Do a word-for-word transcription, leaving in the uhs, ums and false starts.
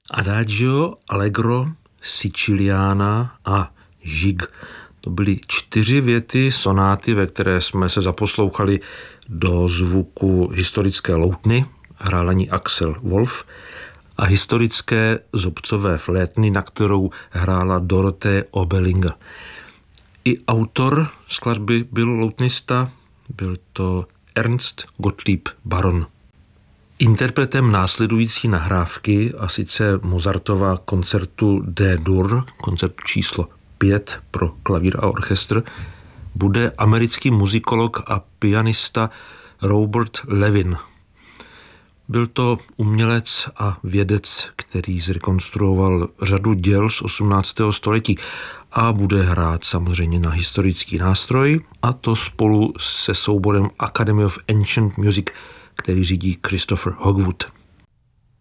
Adagio, Allegro, Siciliana a Žig. To byly čtyři věty sonáty, ve které jsme se zaposlouchali do zvuku historické loutny, hrál na ní Axel Wolf, a historické zobcové flétny, na kterou hrála Dorothee Obelinga. I autor skladby byl loutnista, byl to Ernst Gottlieb Baron. Interpretem následující nahrávky, a sice Mozartova koncertu D-dur, koncertu číslo pět pro klavír a orchestr, bude americký muzikolog a pianista Robert Levin. Byl to umělec a vědec, který zrekonstruoval řadu děl z osmnáctého století a bude hrát samozřejmě na historický nástroj, a to spolu se souborem Academy of Ancient Music, který řídí Christopher Hogwood.